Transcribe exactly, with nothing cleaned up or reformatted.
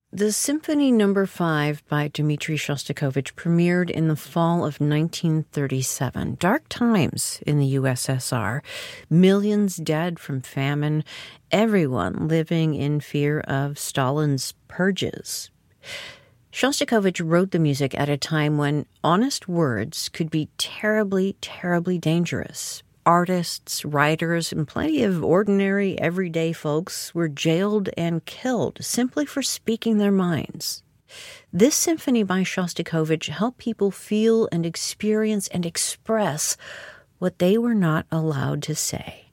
The Symphony Number Five by Dmitri Shostakovich premiered in the fall of nineteen thirty-seven. Dark times in the U S S R. Millions dead from famine. Everyone living in fear of Stalin's purges. Shostakovich wrote the music at a time when honest words could be terribly, terribly dangerous. Artists, writers, and plenty of ordinary, everyday folks were jailed and killed simply for speaking their minds. This symphony by Shostakovich helped people feel and experience and express what they were not allowed to say.